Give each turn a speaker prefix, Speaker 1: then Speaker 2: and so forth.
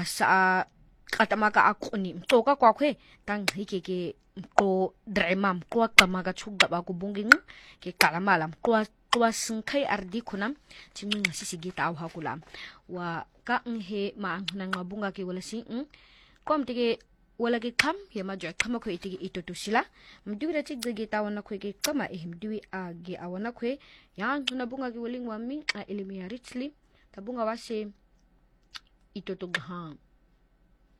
Speaker 1: sa katamaka ako ni mtoka kwa kwe tang hike ko dremam ko kamaga chuga ba ko bunging ke kalamalam ko singkai ardi kunam chimi ngasisigi taw hakulam wa ka he ma nang mabunga ke wala sing kom tige wala ke kam ye ma jo kama ko ite ito to sila mdiwi ra chig ge tawana ko ke kama mdiwi a ge awana ko yang na bunga ke waling wami a elimi richly tabunga wase ito to ha